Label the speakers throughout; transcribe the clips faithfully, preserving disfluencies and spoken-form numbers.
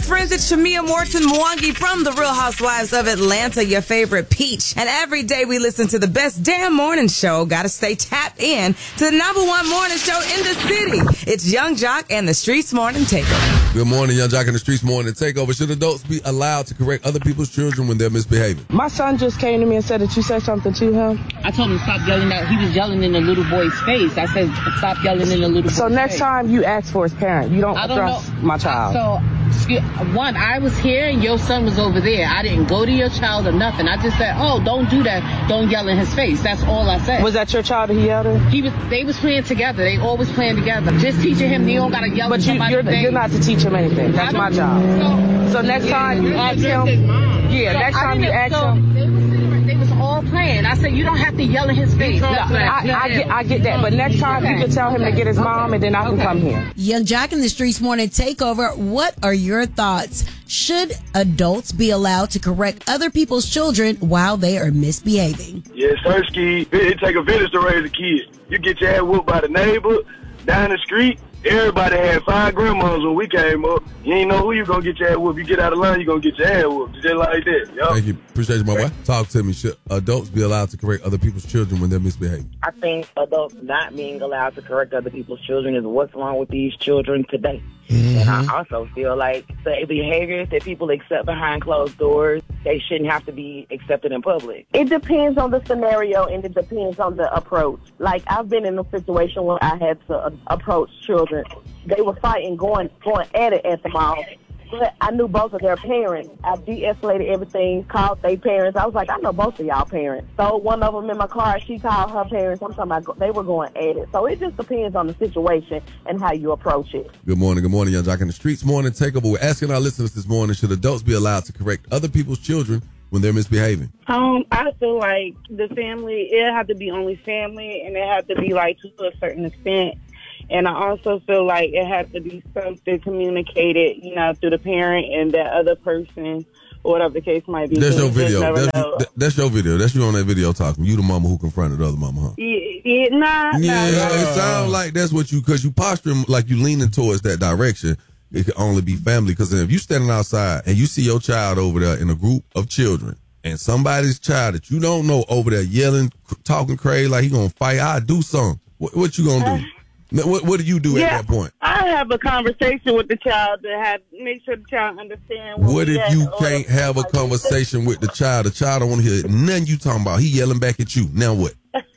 Speaker 1: friends, it's Shamia Morton Mwangi from The Real Housewives of Atlanta, your favorite peach. And every day we listen to the best damn morning show. Gotta stay tapped in to the number one morning show in the city. It's Young Jock and the Streets Morning Takeover.
Speaker 2: Good morning, Young Jock and the Streets Morning Takeover. Should adults be allowed to correct other people's children when they're misbehaving?
Speaker 3: My son just came to me and said that you said something to him.
Speaker 4: I told him to stop yelling at, he was yelling in the little boy's face. I said, stop yelling in the little boy's face.
Speaker 3: So next time you ask for his parent, you don't,
Speaker 4: I don't
Speaker 3: address
Speaker 4: know.
Speaker 3: my child.
Speaker 4: So, excuse, one, I was here and your son was over there. I didn't go to your child or nothing. I just said, oh, don't do that. Don't yell in his face. That's all I said.
Speaker 3: Was that your child that he yelled at?
Speaker 4: He was, they was playing together. They always playing together. Just teaching him, you don't got to yell
Speaker 3: but
Speaker 4: at
Speaker 3: you,
Speaker 4: somebody.
Speaker 3: You're, you're not to teach him anything. That's my job. So, so next time you ask him, yeah,
Speaker 4: so
Speaker 3: next time you ask
Speaker 4: so
Speaker 3: him.
Speaker 4: They was, they was all playing. I said, you don't have to yell in his face.
Speaker 3: No, I, I, get, I get that, but next time you can tell him to get his mom and then I can
Speaker 4: Okay.
Speaker 3: come here.
Speaker 5: Young Jock and the Streets Morning Takeover. What are your thoughts? Should adults be allowed to correct other people's children while they are misbehaving?
Speaker 6: Yes, Sirski. It take a village to raise a kid. You get your ass whooped by the neighbor, down the street. Everybody had five grandmas when we came up. You ain't know who you gonna get your ass whooped. You get out of line, you gonna get your ass whooped. Just like that, yo.
Speaker 2: Thank you. Appreciate you, my boy. Talk to me. Should adults be allowed to correct other people's children when they're misbehaving?
Speaker 7: I think adults not being allowed to correct other people's children is what's wrong with these children today. Mm-hmm. And I also feel like the behaviors that people accept behind closed doors, they shouldn't have to be accepted in public.
Speaker 8: It depends on the scenario and it depends on the approach. Like, I've been in a situation where I had to uh, approach children. They were fighting, going going at it at the mall. But I knew both of their parents. I de-escalated everything, called their parents. I was like, I know both of y'all parents. So one of them in my car, she called her parents. I'm talking about they were going at it. So it just depends on the situation and how you approach it.
Speaker 2: Good morning. Good morning, Young Jock and the Streets Morning Takeover. We're asking our listeners this morning, should adults be allowed to correct other people's children when they're misbehaving?
Speaker 9: Um, I feel like the family, it had to be only family, and it had to be like to a certain extent. And I also feel like it has to be something communicated, you know, through the parent and that other person, or whatever the case might be.
Speaker 2: That's your video.
Speaker 9: That's,
Speaker 2: that, that's your video. That's you on that video talking. You the mama who confronted the other mama, huh?
Speaker 9: Yeah, yeah, nah,
Speaker 2: yeah,
Speaker 9: nah,
Speaker 2: it sounds like that's what you, because you posturing like you leaning towards that direction. It could only be family, because if you standing outside and you see your child over there in a group of children and somebody's child that you don't know over there yelling, talking crazy like he gonna fight, I do something. What, what you gonna do? What, what do you do
Speaker 9: yeah,
Speaker 2: at that point?
Speaker 9: I have a conversation with the child to have make sure the child understands. What,
Speaker 2: what if you can't have a
Speaker 9: like
Speaker 2: conversation with the child? The child don't want to hear nothing you talking about. He yelling back at you. Now what?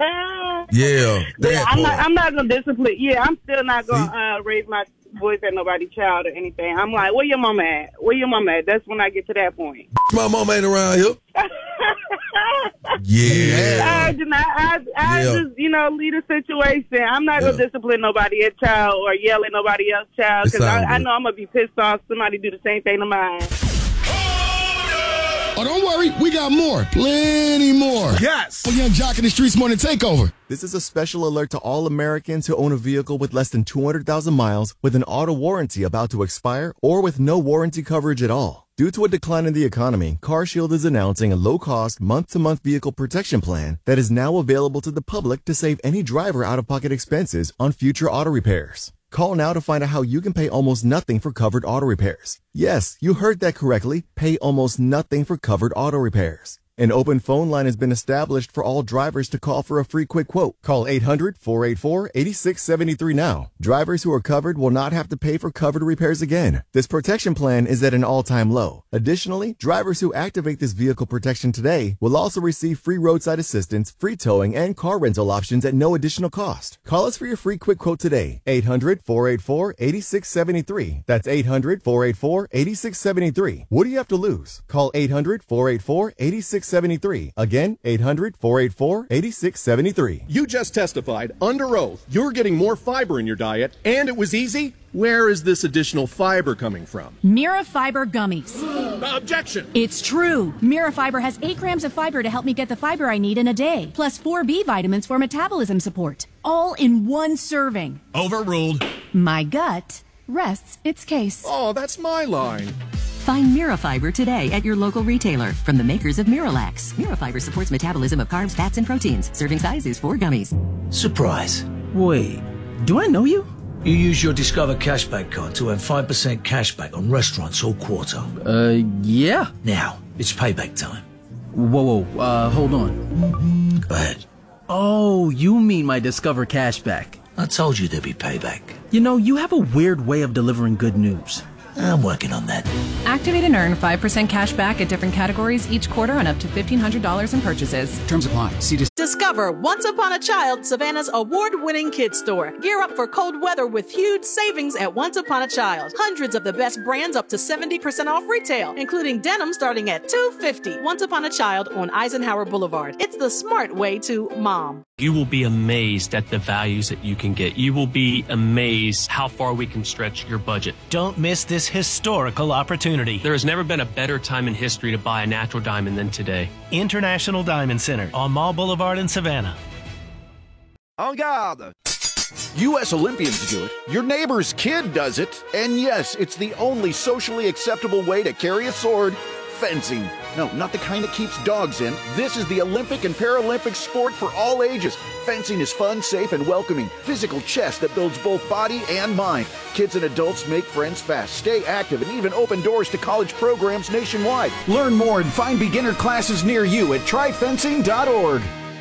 Speaker 2: yeah,
Speaker 9: yeah I'm
Speaker 2: part.
Speaker 9: not. I'm not gonna discipline. Yeah, I'm still not gonna uh, raise my voice at nobody's child or anything. I'm like, where your mama at? Where your mama at? That's when I get to that point.
Speaker 2: My mama ain't around here. yeah.
Speaker 9: I, I, I
Speaker 2: yeah.
Speaker 9: just, you know, lead a situation. I'm not
Speaker 2: yeah.
Speaker 9: going to discipline nobody else's child or yell at nobody else's child, because I, I know I'm going to be pissed off somebody do the same thing to mine.
Speaker 10: Oh, don't worry. We got more. Plenty more.
Speaker 11: Yes.
Speaker 10: For Young Jock and the Streets Morning Takeover.
Speaker 12: This is a special alert to all Americans who own a vehicle with less than two hundred thousand miles, with an auto warranty about to expire, or with no warranty coverage at all. Due to a decline in the economy, CarShield is announcing a low-cost, month-to-month vehicle protection plan that is now available to the public to save any driver out-of-pocket expenses on future auto repairs. Call now to find out how you can pay almost nothing for covered auto repairs. Yes, you heard that correctly. Pay almost nothing for covered auto repairs. An open phone line has been established for all drivers to call for a free quick quote. Call eight hundred, four eight four, eight six seven three now. Drivers who are covered will not have to pay for covered repairs again. This protection plan is at an all-time low. Additionally, drivers who activate this vehicle protection today will also receive free roadside assistance, free towing, and car rental options at no additional cost. Call us for your free quick quote today. eight hundred, four eight four, eight six seven three. That's eight hundred, four eight four, eight six seven three. What do you have to lose? Call eight hundred, four eight four, eight six seven three. Again, eight hundred, four eight four, eight six seven three.
Speaker 11: You just testified under oath you're getting more fiber in your diet, and it was easy? Where is this additional fiber coming from?
Speaker 13: Mira Fiber Gummies.
Speaker 11: Objection!
Speaker 13: It's true. Mira Fiber has eight grams of fiber to help me get the fiber I need in a day, plus four B vitamins for metabolism support. All in one serving.
Speaker 11: Overruled.
Speaker 13: My gut rests its case.
Speaker 11: Oh, that's my line.
Speaker 14: Find Mirafiber today at your local retailer from the makers of Miralax. Mirafiber supports metabolism of carbs, fats, and proteins. Serving size is four gummies.
Speaker 15: Surprise. Wait, do I know you? You use your Discover Cashback card to earn five percent cashback on restaurants all quarter.
Speaker 16: Uh, yeah.
Speaker 15: Now, it's payback time.
Speaker 16: Whoa, whoa, uh, hold on.
Speaker 15: Go ahead.
Speaker 16: Oh, you mean my Discover Cashback.
Speaker 15: I told you there'd be payback.
Speaker 16: You know, you have a weird way of delivering good news.
Speaker 15: I'm working on that.
Speaker 17: Activate and earn five percent cash back at different categories each quarter on up to fifteen hundred dollars in purchases.
Speaker 18: Terms apply. See dis-
Speaker 19: Discover Once Upon a Child, Savannah's award-winning kids store. Gear up for cold weather with huge savings at Once Upon a Child. Hundreds of the best brands up to seventy percent off retail, including denim starting at two hundred fifty dollars. Once Upon a Child on Eisenhower Boulevard. It's the smart way to mom.
Speaker 20: You will be amazed at the values that you can get. You will be amazed how far we can stretch your budget.
Speaker 21: Don't miss this historical opportunity.
Speaker 20: There has never been a better time in history to buy a natural diamond than today.
Speaker 21: International Diamond Center on Mall Boulevard in Savannah.
Speaker 22: En garde! U S Olympians do it, your neighbor's kid does it, and yes, it's the only socially acceptable way to carry a sword. Fencing. No, not the kind that keeps dogs in. This is the Olympic and Paralympic sport for all ages. Fencing is fun, safe, and welcoming. Physical chess that builds both body and mind. Kids and adults make friends fast, stay active, and even open doors to college programs nationwide. Learn more and find beginner classes near you at try fencing dot org.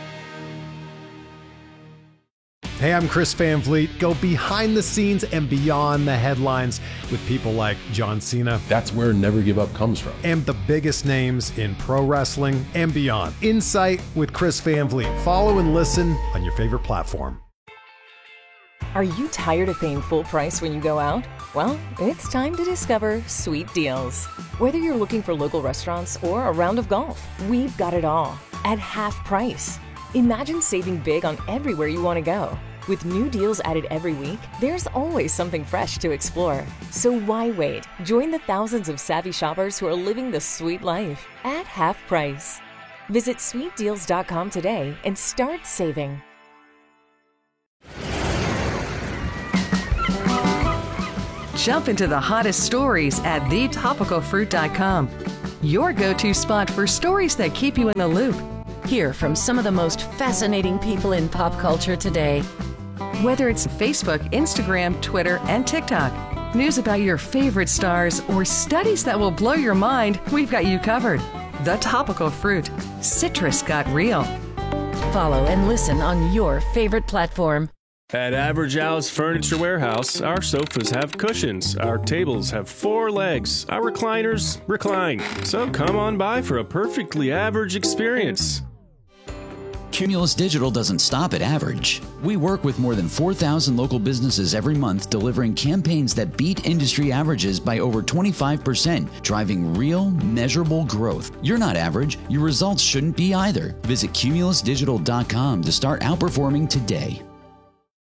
Speaker 23: Hey, I'm Chris Van Vliet. Go behind the scenes and beyond the headlines with people like John Cena.
Speaker 24: That's where Never Give Up comes from.
Speaker 23: And the biggest names in pro wrestling and beyond. Insight with Chris Van Vliet. Follow and listen on your favorite platform.
Speaker 25: Are you tired of paying full price when you go out? Well, it's time to discover Sweet Deals. Whether you're looking for local restaurants or a round of golf, we've got it all at half price. Imagine saving big on everywhere you want to go. With new deals added every week, there's always something fresh to explore. So why wait? Join the thousands of savvy shoppers who are living the sweet life at half price. Visit sweet deals dot com today and start saving.
Speaker 14: Jump into the hottest stories at the topical fruit dot com. Your go-to spot for stories that keep you in the loop. Hear from some of the most fascinating people in pop culture today. Whether it's Facebook, Instagram, Twitter, and TikTok, news about your favorite stars, or studies that will blow your mind, we've got you covered. The Topical Fruit. Citrus got real. Follow and listen on your favorite platform.
Speaker 26: At Average Al's Furniture Warehouse, our sofas have cushions, our tables have four legs, our recliners recline. So come on by for a perfectly average experience.
Speaker 27: Cumulus Digital doesn't stop at average. We work with more than four thousand local businesses every month, delivering campaigns that beat industry averages by over twenty-five percent, driving real, measurable growth. You're not average. Your results shouldn't be either. Visit cumulus digital dot com to start outperforming today.